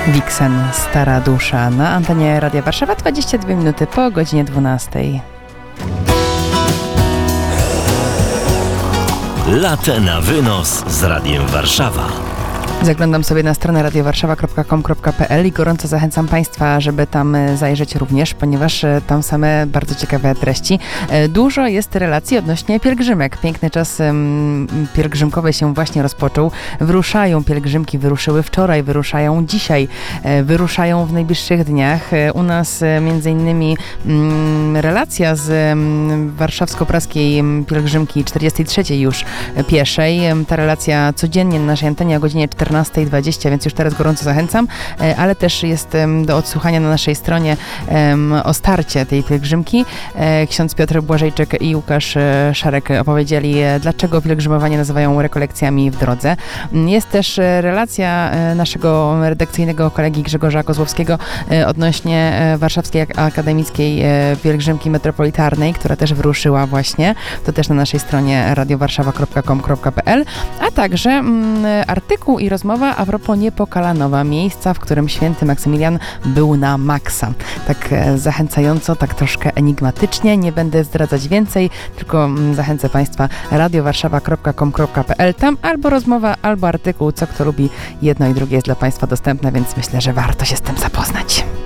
Vixen, Stara Dusza na antenie Radia Warszawa, 22 minuty po godzinie 12. Latę na wynos z Radiem Warszawa. Zaglądam sobie na stronę radiowarszawa.com.pl i gorąco zachęcam Państwa, żeby tam zajrzeć również, ponieważ tam same bardzo ciekawe treści. Dużo jest relacji odnośnie pielgrzymek. Piękny czas pielgrzymkowy się właśnie rozpoczął. Wyruszają pielgrzymki, wyruszyły wczoraj, wyruszają dzisiaj, wyruszają w najbliższych dniach. U nas między innymi relacja z warszawsko-praskiej pielgrzymki 43. już pieszej. Ta relacja codziennie na naszej antenie o godzinie 14:20, więc już teraz gorąco zachęcam, ale też jest do odsłuchania na naszej stronie o starcie tej pielgrzymki. Ksiądz Piotr Błażejczyk i Łukasz Szarek opowiedzieli, dlaczego pielgrzymowanie nazywają rekolekcjami w drodze. Jest też relacja naszego redakcyjnego kolegi Grzegorza Kozłowskiego odnośnie Warszawskiej Akademickiej Pielgrzymki Metropolitarnej, która też wyruszyła właśnie. To też na naszej stronie radiowarszawa.com.pl, a także artykuł i rozmowa a propos Niepokalanowa, miejsca, w którym święty Maksymilian był na maksa. Tak zachęcająco, tak troszkę enigmatycznie. Nie będę zdradzać więcej, tylko zachęcę Państwa radiowarszawa.com.pl. Tam albo rozmowa, albo artykuł, co kto lubi. Jedno i drugie jest dla Państwa dostępne, więc myślę, że warto się z tym zapoznać.